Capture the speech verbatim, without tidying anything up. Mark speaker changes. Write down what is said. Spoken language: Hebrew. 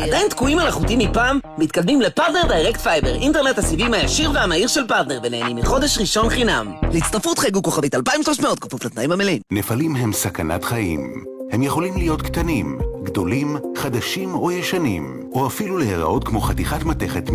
Speaker 1: עדיין תקועים על החוטים מפעם? מתקדמים לפרטנר דיירקט פייבר, אינטרנט הסיבים הישיר והמהיר של פרטנר, ונהנים מחודש ראשון חינם. להצטרפות חייגו כוכבית אלפיים ושלוש מאות כפוף לתנאים המלאים.
Speaker 2: נפלים הם סכנת חיים. הם יכולים להיות קטנים, גדולים, חדשים או ישנים, או אפילו להיראות כמו חתיכת מתכת